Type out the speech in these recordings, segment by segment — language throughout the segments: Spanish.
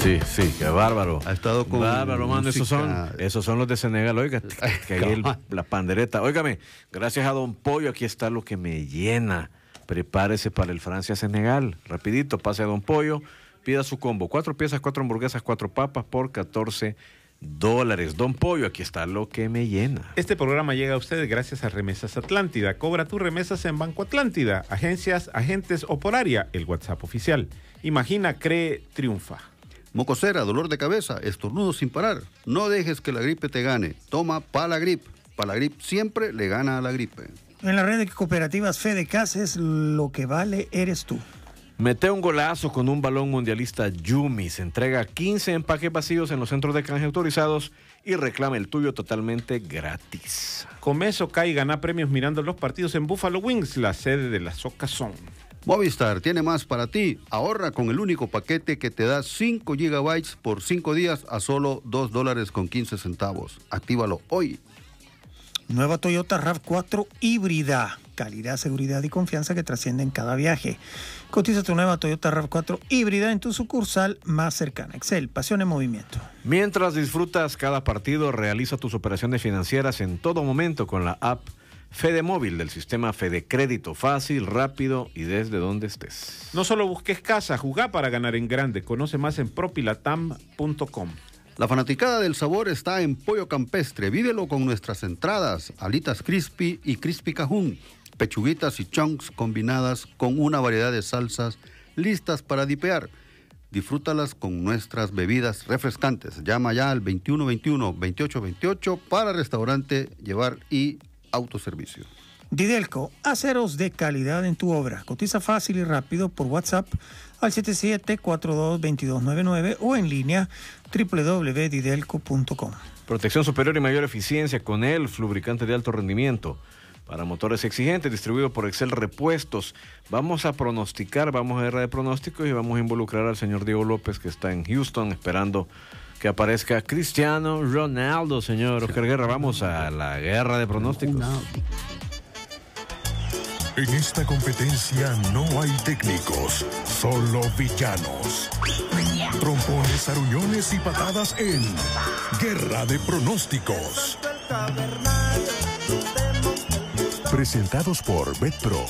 Sí, sí, qué bárbaro. Ha estado con bárbaro, mano, música... esos son los de Senegal, oiga, que ahí la pandereta. Óigame, gracias a Don Pollo, aquí está lo que me llena. Prepárese para el Francia-Senegal. Rapidito, pase a Don Pollo, pida su combo. 4 piezas, 4 hamburguesas, 4 papas por $14. Don Pollo, aquí está lo que me llena. Este programa llega a ustedes gracias a Remesas Atlántida. Cobra tus remesas en Banco Atlántida. Agencias, agentes o por área. El WhatsApp oficial. Imagina, cree, triunfa. Mocosera, dolor de cabeza, estornudo sin parar. No dejes que la gripe te gane. Toma Palagrip. Palagrip siempre le gana a la gripe. En la red de cooperativas Fedecas, lo que vale eres tú. Mete un golazo con un balón mundialista Yumi. Se entrega 15 empaques vacíos en los centros de canje autorizados y reclama el tuyo totalmente gratis. Come, soca y gana premios mirando los partidos en Buffalo Wings, la sede de la Socazón. Movistar tiene más para ti. Ahorra con el único paquete que te da 5 gigabytes por 5 días a solo $2.15. Actívalo hoy. Nueva Toyota RAV4 híbrida. Calidad, seguridad y confianza que trascienden cada viaje. Cotiza tu nueva Toyota RAV4 híbrida en tu sucursal más cercana. Excel, pasión en movimiento. Mientras disfrutas cada partido, realiza tus operaciones financieras en todo momento con la app Fede Móvil del sistema Fede Crédito. Fácil, rápido y desde donde estés. No solo busques casa, jugá para ganar en grande. Conoce más en propilatam.com. La fanaticada del sabor está en Pollo Campestre. Vívelo con nuestras entradas, alitas crispy y crispy cajún, pechuguitas y chunks combinadas con una variedad de salsas listas para dipear. Disfrútalas con nuestras bebidas refrescantes. Llama ya al 2121-2828 para restaurante, llevar y autoservicio. Didelco, aceros de calidad en tu obra. Cotiza fácil y rápido por WhatsApp al 77422299 o en línea www.didelco.com. Protección superior y mayor eficiencia con ELF, lubricante de alto rendimiento para motores exigentes, distribuido por Excel Repuestos. Vamos a pronosticar, vamos a guerra de pronósticos y vamos a involucrar al señor Diego López, que está en Houston esperando que aparezca Cristiano Ronaldo. Señor Oscar Guerra, vamos a la guerra de pronósticos. En esta competencia no hay técnicos, solo villanos. Trompones, aruñones y patadas en Guerra de Pronósticos. Presentados por BetPro.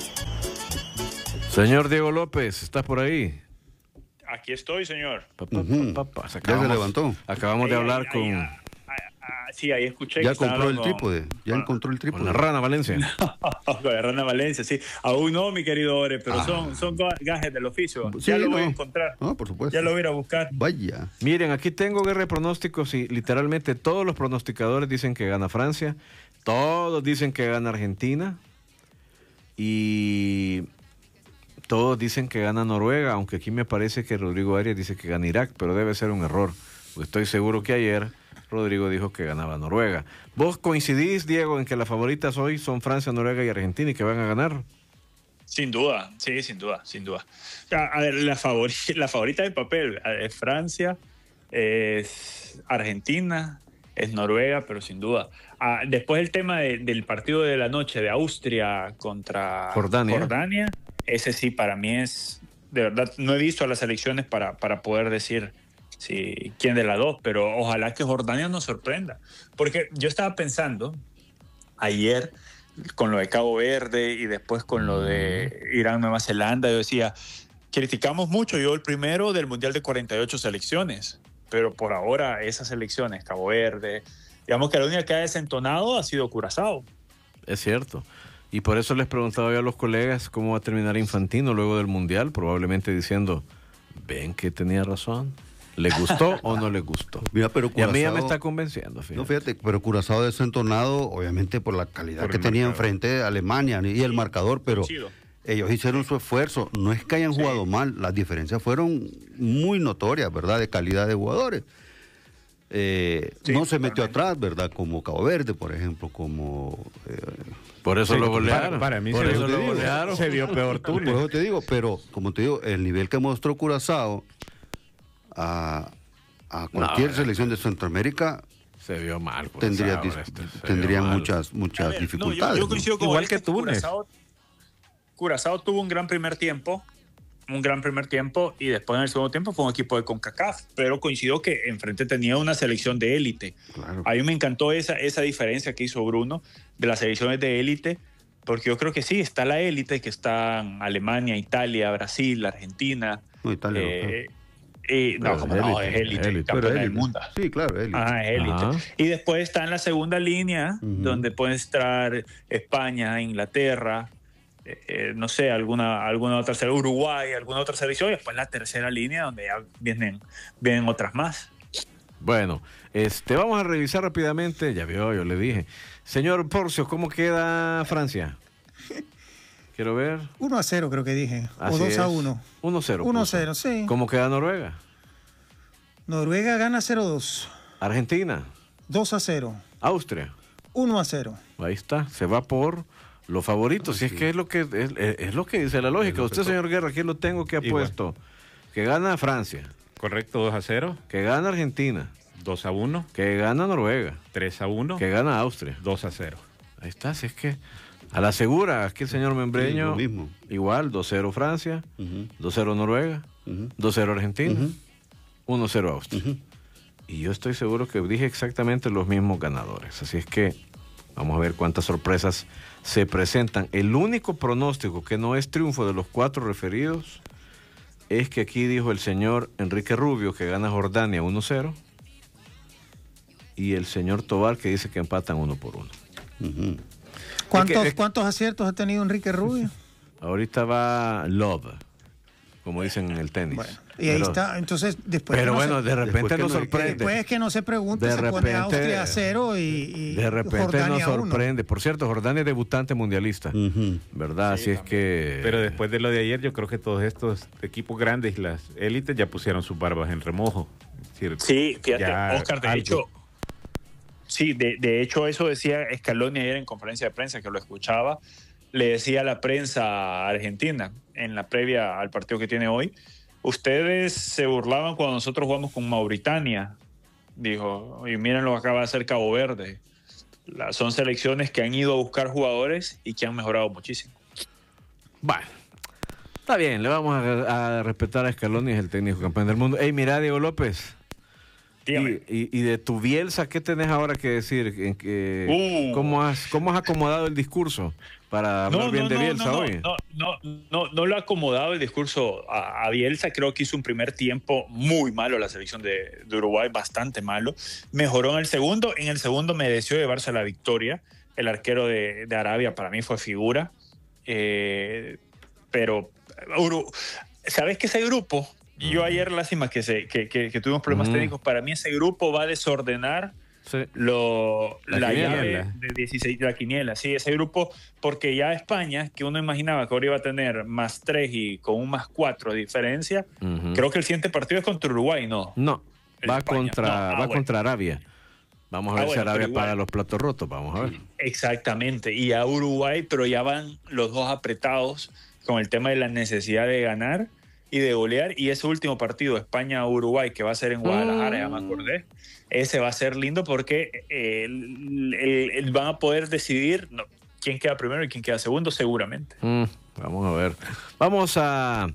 Señor Diego López, ¿estás por ahí? Aquí estoy, señor. Ya se levantó. Acabamos de hablar con... Sí, ahí escuché. Ya que compró el con- trípode. Ya encontró el trípode. Con la Rana Valencia. Con la Rana Valencia, sí. Aún no, mi querido Ore, pero son gajes del oficio. Sí, ya lo voy a no. encontrar. No, por supuesto. Ya lo voy a ir a buscar. Vaya. Miren, aquí tengo guerra de pronósticos y literalmente todos los pronosticadores dicen que gana Francia, todos dicen que gana Argentina y todos dicen que gana Noruega, aunque aquí me parece que Rodrigo Arias dice que gana Irak, pero debe ser un error, porque estoy seguro que ayer Rodrigo dijo que ganaba Noruega. ¿Vos coincidís, Diego, en que las favoritas hoy son Francia, Noruega y Argentina y que van a ganar? Sin duda, sí, sin duda. O sea, a ver, la favorita de papel es Francia, es Argentina, es Noruega, pero sin duda. Después el tema del partido de la noche de Austria contra Jordania, ese sí para mí es, de verdad, no he visto a las elecciones para poder decir quién de las dos, pero ojalá que Jordania nos sorprenda. Porque yo estaba pensando ayer con lo de Cabo Verde y después con lo de Irán, Nueva Zelanda, yo decía, criticamos mucho, yo el primero del Mundial de 48 selecciones, pero por ahora esas selecciones, Cabo Verde, digamos que la única que ha desentonado ha sido Curazao. Es cierto. Y por eso les preguntaba yo a los colegas cómo va a terminar Infantino luego del Mundial, probablemente diciendo, ven que tenía razón. ¿Le gustó o no le gustó? Mira, pero y a mí ya Curazao- me está convenciendo. Fíjate. No, fíjate, pero Curazao desentonado, obviamente por la calidad Por que el tenía marcador. enfrente de Alemania y el marcador, pero Chido. ellos hicieron su esfuerzo. No es que hayan jugado mal, las diferencias fueron muy notorias, ¿verdad? De calidad de jugadores. No se metió atrás, ¿verdad? Como Cabo Verde, por ejemplo, como... Por eso lo golearon. Para mí por se eso vio- lo golearon. se vio peor Por túnel. eso te digo, pero como te digo, el nivel que mostró Curazao a cualquier selección de Centroamérica Se vio mal. tendría muchas A ver, dificultades. yo coincido con Igual Orestes, que Túnez. Curazao tuvo un gran primer tiempo, un gran primer tiempo y después en el segundo tiempo fue un equipo de CONCACAF, pero coincidió que enfrente tenía una selección de élite. Claro. A mí me encantó esa diferencia que hizo Bruno de las selecciones de élite, porque yo creo que sí, está la élite, que están Alemania, Italia, Brasil, Argentina. No, Italia no, como no, es élite, campeona del mundo. Sí, claro, élite. Ah, élite. Ajá. Y después está en la segunda línea, donde pueden estar España, Inglaterra, no sé, alguna otra, Uruguay, alguna otra selección, y después la tercera línea, donde ya vienen otras más. Bueno, vamos a revisar rápidamente. Ya vio, yo le dije. Señor Porcio, ¿cómo queda Francia? Quiero ver. 1-0 creo que dije. Así o 2-1. es. 1-0. 1-0, sí. ¿Cómo queda Noruega? Noruega gana 0-2. Argentina. 2-0. Austria. 1-0. Ahí está. Se va por los favoritos. Si es que es lo que dice la lógica. Usted, señor Guerra, ¿quién lo tengo que ha Igual. puesto? Que gana Francia. Correcto, 2-0, Que gana Argentina. 2-1, Que gana Noruega. 3-1, Que gana Austria. 2-0. Ahí está. Si es que a la segura, aquí el señor Membreño. lo mismo. Igual, 2-0 Francia. Ujú, 2-0 Noruega. ujú, 2-0 Argentina. ujú, 1-0 Austria. ujú. Y yo estoy seguro que dije exactamente los mismos ganadores. Así es que vamos a ver cuántas sorpresas se presentan. El único pronóstico que no es triunfo de los 4 referidos es que aquí dijo el señor Enrique Rubio que gana Jordania 1-0 y el señor Tobar que dice que empatan 1-1. Ujú. ¿Cuántos aciertos ha tenido Enrique Rubio? Ahorita va Love, como dicen en el tenis. Bueno, y ahí Pero- está. Entonces, después. Pero que no bueno, se- de repente después que nos no- sorprende. Después es que no se pregunta, De se pone repente- Austria a 0 y De repente Jordania nos a 1. sorprende. Por cierto, Jordania es debutante mundialista, Ujú. ¿verdad? Así es que... Pero después de lo de ayer, yo creo que todos estos equipos grandes y las élites ya pusieron sus barbas en remojo. Es decir, Sí, fíjate, ya Oscar, de algo. hecho, sí, de hecho eso decía Scaloni ayer en conferencia de prensa, que lo escuchaba, le decía a la prensa argentina en la previa al partido que tiene hoy, ustedes se burlaban cuando nosotros jugamos con Mauritania, dijo, y miren lo que acaba de hacer Cabo Verde. Son selecciones que han ido a buscar jugadores y que han mejorado muchísimo. Bueno, está bien, le vamos a respetar a Scaloni, es el técnico campeón del mundo. Ey, mira, Diego López. Dígame. Y de tu Bielsa, ¿qué tenés ahora que decir? ¿Cómo has acomodado el discurso para hablar bien de Bielsa hoy? No lo ha acomodado el discurso a Bielsa. Creo que hizo un primer tiempo muy malo la selección de Uruguay, bastante malo. Mejoró en el segundo. En el segundo mereció llevarse la victoria. El arquero de Arabia para mí fue figura. Pero, ¿sabes que ese grupo? Yo ayer, lástima que tuvimos problemas técnicos. Para mí ese grupo va a desordenar Sí. la quiniela. llave de 16 de la quiniela, sí, ese grupo, porque ya España, que uno imaginaba que ahora iba a tener +3 y con un +4 de diferencia, Ujú. creo que el siguiente partido es contra Uruguay, ¿no? No, va España. contra Bueno. contra Arabia. Vamos a ver si bueno, Arabia pero igual. paga los platos rotos, vamos a ver. Exactamente, y a Uruguay, pero ya van los dos apretados con el tema de la necesidad de ganar y de golear, y ese último partido, España-Uruguay, que va a ser en Guadalajara, ya me acordé, ese va a ser lindo porque van a poder decidir quién queda primero y quién queda segundo, seguramente. Vamos a ver. Vamos a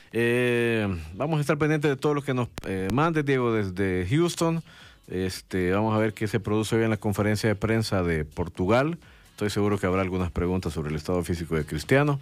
estar pendientes de todo lo que nos mande Diego desde Houston. Vamos a ver qué se produce hoy en la conferencia de prensa de Portugal. Estoy seguro que habrá algunas preguntas sobre el estado físico de Cristiano.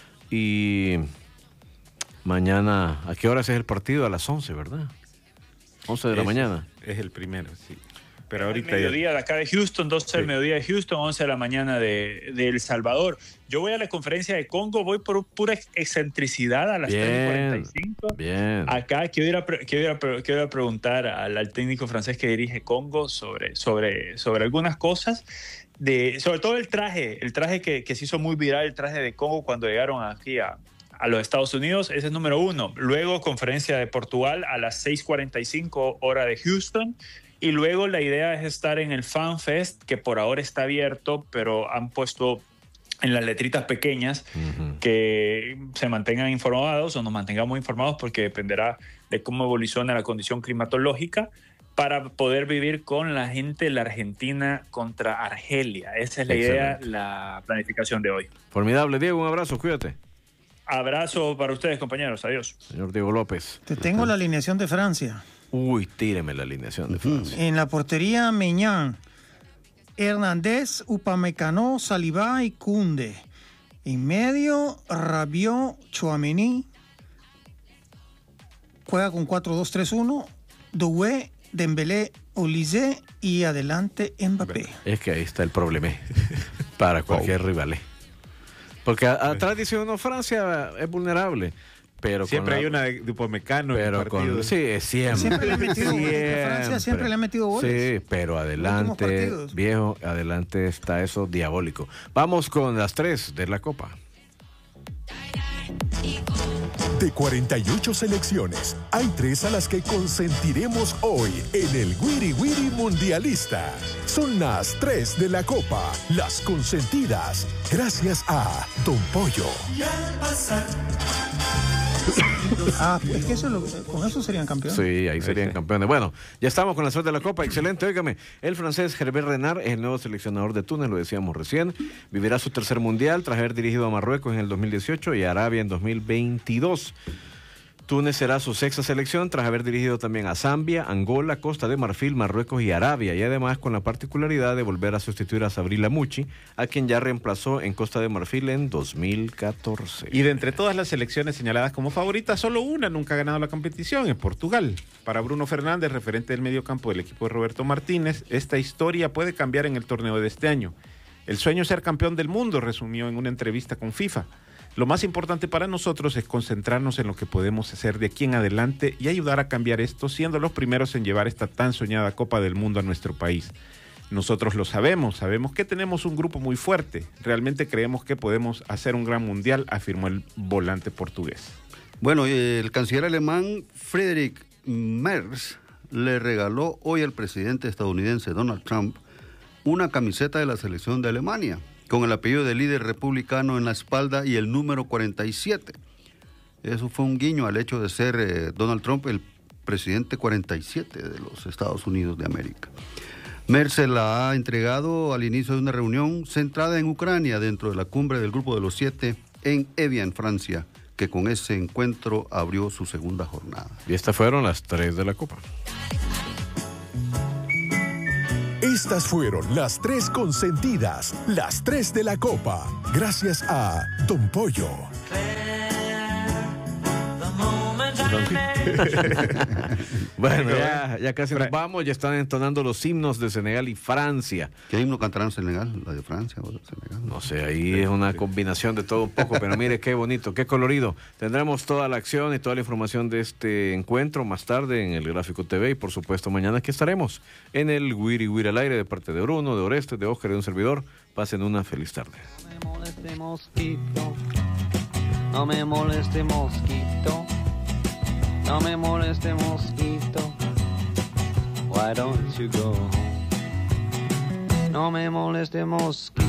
Y mañana, ¿a qué horas es el partido? A las 11, ¿verdad? 11 de la mañana. Es el primero, sí. Pero ahorita mediodía de acá de Houston, 12 del mediodía de Houston, 11 de la mañana de El Salvador. Yo voy a la conferencia de Congo, voy por pura excentricidad a las 3:45. Bien. Acá quiero ir a preguntar al técnico francés que dirige Congo sobre algunas cosas, sobre todo el traje que se hizo muy viral, el traje de Congo cuando llegaron aquí a los Estados Unidos. Ese es número 1. Luego conferencia de Portugal a las 6:45 hora de Houston. Y luego la idea es estar en el Fan Fest, que por ahora está abierto, pero han puesto en las letritas pequeñas que se mantengan informados o nos mantengamos informados, porque dependerá de cómo evoluciona la condición climatológica, para poder vivir con la gente la Argentina contra Argelia. Esa es la idea, la planificación de hoy. Formidable, Diego, un abrazo, cuídate. Abrazo para ustedes, compañeros. Adiós. Señor Diego López. Te tengo la alineación de Francia. Uy, tíreme la alineación de Francia. En la portería, Meñán, Hernández, Upamecano, Saliba y Koundé. En medio, Rabiot, Tchouaméni. Juega con 4-2-3-1. Doué, Dembélé, Olise y adelante Mbappé. Es que ahí está el problema para cualquier rival. Porque atrás dice uno, Francia es vulnerable. Pero siempre hay una de Upamecano. Pero con, sí, siempre. Siempre le ha metido goles. Francia siempre le ha metido goles. Sí, pero adelante, viejo, adelante está eso diabólico. Vamos con las 3 de la Copa. De 48 selecciones, hay 3 a las que consentiremos hoy en el Wiri Wiri Mundialista. Son las 3 de la Copa, las consentidas, gracias a Don Pollo. Pues que eso con eso serían campeones. Sí, ahí serían campeones. Bueno, ya estamos con la suerte de la Copa. Excelente, óigame. El francés Hervé Renard es el nuevo seleccionador de Túnez, lo decíamos recién. Vivirá su tercer mundial tras haber dirigido a Marruecos en el 2018 y a Arabia en 2022. Túnez será su 6ª selección tras haber dirigido también a Zambia, Angola, Costa de Marfil, Marruecos y Arabia, y además con la particularidad de volver a sustituir a Sabri Lamouchi, a quien ya reemplazó en Costa de Marfil en 2014. Y de entre todas las selecciones señaladas como favoritas, solo una nunca ha ganado la competición, en Portugal. Para Bruno Fernández, referente del mediocampo del equipo de Roberto Martínez, esta historia puede cambiar en el torneo de este año. El sueño es ser campeón del mundo, resumió en una entrevista con FIFA. Lo más importante para nosotros es concentrarnos en lo que podemos hacer de aquí en adelante y ayudar a cambiar esto, siendo los primeros en llevar esta tan soñada Copa del Mundo a nuestro país. Nosotros lo sabemos que tenemos un grupo muy fuerte. Realmente creemos que podemos hacer un gran mundial, afirmó el volante portugués. Bueno, el canciller alemán Friedrich Merz le regaló hoy al presidente estadounidense Donald Trump una camiseta de la selección de Alemania, con el apellido de líder republicano en la espalda y el número 47. Eso fue un guiño al hecho de ser Donald Trump el presidente 47 de los Estados Unidos de América. Merz se la ha entregado al inicio de una reunión centrada en Ucrania dentro de la cumbre del Grupo de los 7 en Evian, Francia, que con ese encuentro abrió su segunda jornada. Y estas fueron las 3 de la Copa. Estas fueron las 3 consentidas, las 3 de la Copa, gracias a Don Pollo. Bueno, ya casi nos vamos, ya están entonando los himnos de Senegal y Francia. ¿Qué himno cantarán Senegal? ¿La de Francia o de Senegal? No sé, ahí es una combinación de todo un poco, pero mire qué bonito, qué colorido. Tendremos toda la acción y toda la información de este encuentro más tarde en el Gráfico TV y por supuesto mañana aquí estaremos en el Wiri Wiri al aire de parte de Bruno, de Oreste, de Oscar y de un servidor. Pasen una feliz tarde. No me moleste mosquito, no me moleste mosquito. No me moleste mosquito, why don't you go home? No me moleste mosquito.